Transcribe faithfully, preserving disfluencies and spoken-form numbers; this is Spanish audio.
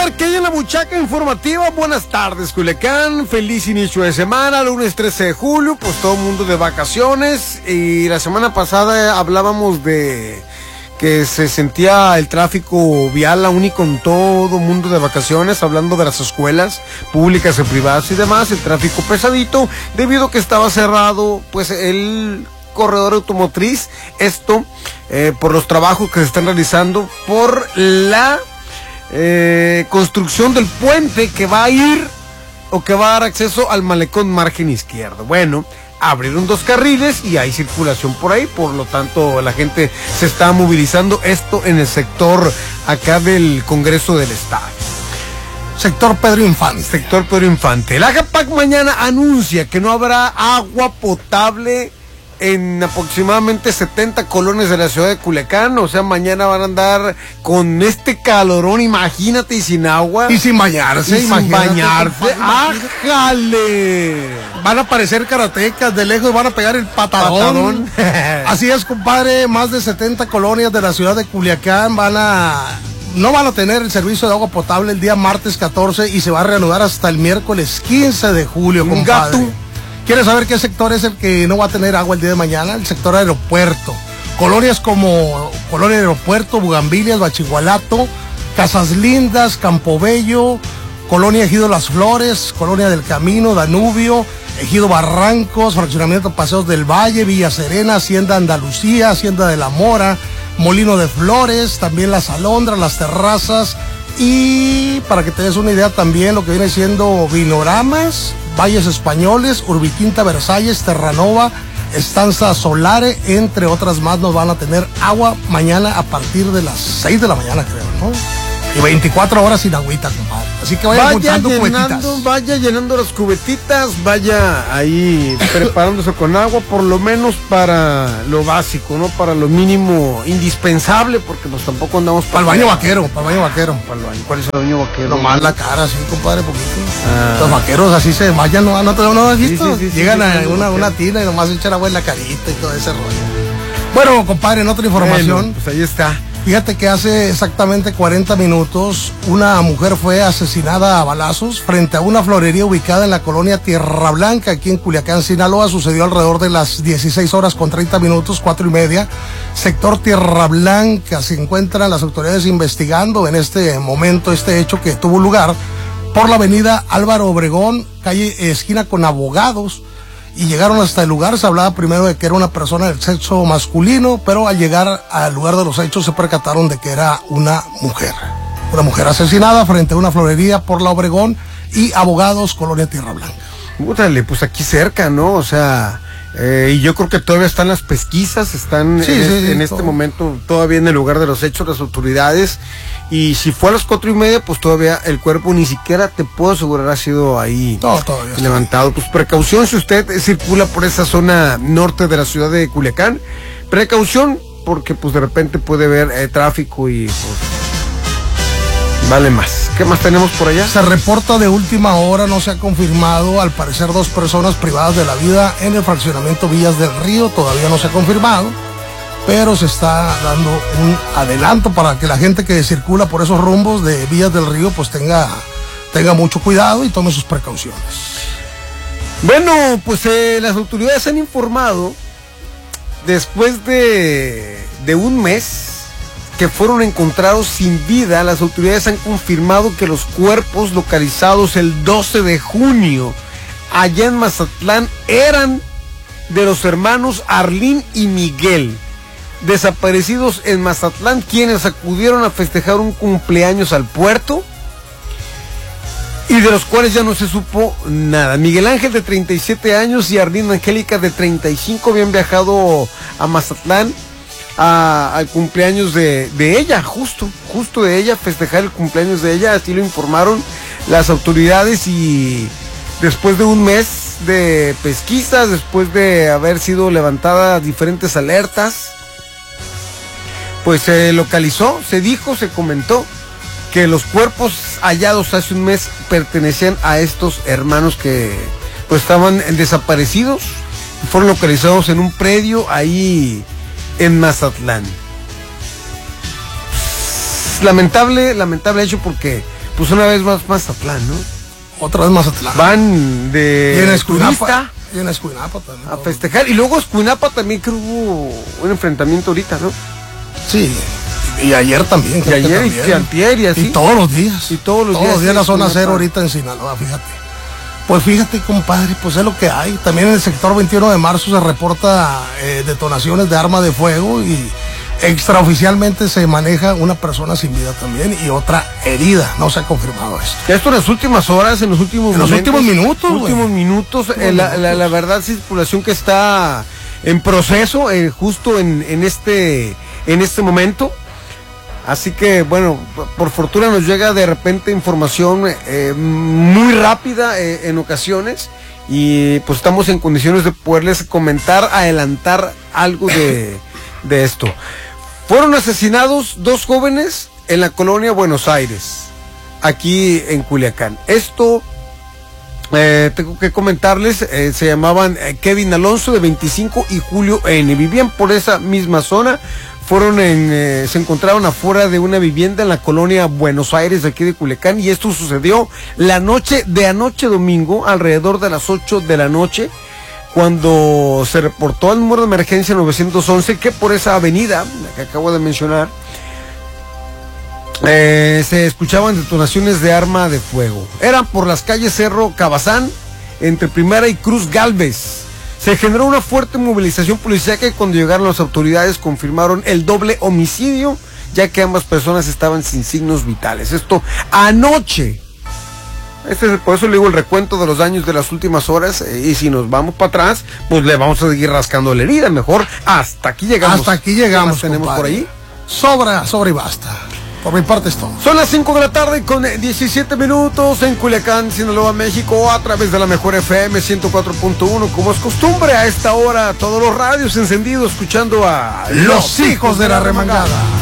ver, ¿qué hay en la buchaca informativa? Buenas tardes, Culiacán, feliz inicio de semana, lunes trece de julio, pues todo el mundo de vacaciones, y la semana pasada hablábamos de que se sentía el tráfico vial aún y con todo mundo de vacaciones, hablando de las escuelas públicas y privadas y demás, el tráfico pesadito, debido a que estaba cerrado, pues el corredor automotriz, esto eh, por los trabajos que se están realizando por la eh, construcción del puente que va a ir o que va a dar acceso al malecón margen izquierdo. Bueno, abrieron dos carriles y hay circulación por ahí, por lo tanto la gente se está movilizando, esto en el sector acá del Congreso del Estado. Sector Pedro Infante. Sector Pedro Infante. La AGAPAC mañana anuncia que no habrá agua potable en aproximadamente setenta colonias de la ciudad de Culiacán, o sea, mañana van a andar con este calorón, imagínate, y sin agua. Y sin bañarse, y sin bañarse. ¡Ájale! Van a aparecer karatecas de lejos y van a pegar el patadón. patadón. Así es, compadre, más de setenta colonias de la ciudad de Culiacán van a... no van a tener el servicio de agua potable el día martes catorce y se va a reanudar hasta el miércoles quince de julio, compadre. Un gato. ¿Quieres saber qué sector es el que no va a tener agua el día de mañana? El sector aeropuerto. Colonias como Colonia Aeropuerto, Bugambilias, Bachigualato, Casas Lindas, Campobello, Colonia Ejido Las Flores, Colonia del Camino, Danubio, Ejido Barrancos, Fraccionamiento Paseos del Valle, Villa Serena, Hacienda Andalucía, Hacienda de la Mora, Molino de Flores, también Las Alondras, Las Terrazas, y para que te des una idea también lo que viene siendo Vinoramas, Valles Españoles, Urbiquinta Versalles, Terranova, Estanza Solare, entre otras más, nos van a tener agua mañana a partir de las seis de la mañana, creo, ¿no? Y veinticuatro horas sin agüita, compadre. Así que vaya, vaya juntando llenando, cubetitas. Vaya llenando las cubetitas, vaya ahí preparándose con agua, por lo menos para lo básico, ¿no? Para lo mínimo indispensable, porque pues tampoco andamos para el baño vaquero, para el baño vaquero. Para el baño. ¿Cuál es el baño vaquero? Nomás la cara, sí, compadre, poquito. Ah. Los vaqueros así se desmayan, ¿no? ¿No, no, no has visto? Sí, sí, sí, Llegan sí, sí, a sí, una, una tina y nomás echan agua en la carita y todo ese rollo. Bueno, compadre, en otra información. Bueno, pues ahí está. Fíjate que hace exactamente cuarenta minutos una mujer fue asesinada a balazos frente a una florería ubicada en la colonia Tierra Blanca, aquí en Culiacán, Sinaloa. Sucedió alrededor de las dieciséis horas con treinta minutos, cuatro y media. Sector Tierra Blanca. Se encuentran las autoridades investigando en este momento este hecho que tuvo lugar por la avenida Álvaro Obregón, calle esquina con Abogados. Y llegaron hasta el lugar. Se hablaba primero de que era una persona del sexo masculino, pero al llegar al lugar de los hechos se percataron de que era una mujer. Una mujer asesinada frente a una florería por la Obregón y Abogados, Colonia Tierra Blanca. Útale, pues aquí cerca, ¿no? O sea, eh, y yo creo que todavía están las pesquisas, están sí, en, sí, este, sí, en este momento todavía en el lugar de los hechos las autoridades. Y si fue a las cuatro y media, pues todavía el cuerpo ni siquiera te puedo asegurar ha sido ahí no, todavía levantado. Pues precaución si usted circula por esa zona norte de la ciudad de Culiacán. Precaución porque pues de repente puede haber eh, tráfico y pues vale más. ¿Qué más tenemos por allá? Se reporta de última hora, no se ha confirmado, al parecer dos personas privadas de la vida en el fraccionamiento Villas del Río, todavía no se ha confirmado, pero se está dando un adelanto para que la gente que circula por esos rumbos de Villas del Río pues tenga, tenga mucho cuidado y tome sus precauciones. Bueno, pues eh, las autoridades han informado después de, de un mes que fueron encontrados sin vida. Las autoridades han confirmado que los cuerpos localizados el doce de junio allá en Mazatlán eran de los hermanos Arlín y Miguel, desaparecidos en Mazatlán, quienes acudieron a festejar un cumpleaños al puerto y de los cuales ya no se supo nada. Miguel Ángel, de treinta y siete años, y Arlín Angélica, de treinta y cinco, habían viajado a Mazatlán a, al cumpleaños de, de ella, justo, justo de ella, festejar el cumpleaños de ella, así lo informaron las autoridades. Y después de un mes de pesquisas, después de haber sido levantadas diferentes alertas, pues se localizó, se dijo, se comentó que los cuerpos hallados hace un mes pertenecían a estos hermanos que pues estaban desaparecidos y fueron localizados en un predio ahí en Mazatlán. Lamentable, lamentable hecho, porque pues una vez más Mazatlán, ¿no? Otra vez Mazatlán. Van de y en Escuinapa. Y en Escuinapa también. A festejar. Y luego Escuinapa también creo hubo un enfrentamiento ahorita, ¿no? Sí. Y ayer también. Y ayer también. y antier y así. Y todos los días. Y todos los todos días. Todos los días sí, la zona cero ahorita en Sinaloa, fíjate. Pues fíjate, compadre, pues es lo que hay. También en el sector veintiuno de marzo se reporta eh, detonaciones de arma de fuego y extraoficialmente se maneja una persona sin vida también y otra herida. No se ha confirmado esto. Esto en las últimas horas, en los últimos en momentos, los últimos minutos. Últimos wey. minutos. Eh, la, la, la verdad, circulación que está en proceso, eh, justo en, en, este, en este momento. Así que, bueno, por fortuna nos llega de repente información eh, muy rápida eh, en ocasiones y pues estamos en condiciones de poderles comentar, adelantar algo de, de esto. Fueron asesinados dos jóvenes en la colonia Buenos Aires, aquí en Culiacán. Esto, eh, tengo que comentarles, eh, se llamaban eh, Kevin Alonso de veinticinco y Julio N. Vivían por esa misma zona. Fueron en, eh, se encontraron afuera de una vivienda en la colonia Buenos Aires de aquí de Culiacán y esto sucedió la noche de anoche domingo, alrededor de las ocho de la noche, cuando se reportó al número de emergencia nueve once que por esa avenida, la que acabo de mencionar, eh, se escuchaban detonaciones de arma de fuego. Eran por las calles Cerro Cabazán, entre Primera y Cruz Galvez. Se generó una fuerte movilización policiaca y cuando llegaron las autoridades confirmaron el doble homicidio, ya que ambas personas estaban sin signos vitales. Esto anoche. Este es, por eso le digo el recuento de los daños de las últimas horas, eh, y si nos vamos para atrás, pues le vamos a seguir rascando la herida. Mejor hasta aquí llegamos. Hasta aquí llegamos. Tenemos compadre. Por ahí. Sobra, sobra y basta. Por mi parte es todo. Son las cinco de la tarde con diecisiete minutos en Culiacán, Sinaloa, México, a través de la mejor F M ciento cuatro punto uno. Como es costumbre, a esta hora, todos los radios encendidos, escuchando a Los Hijos de la Remangada.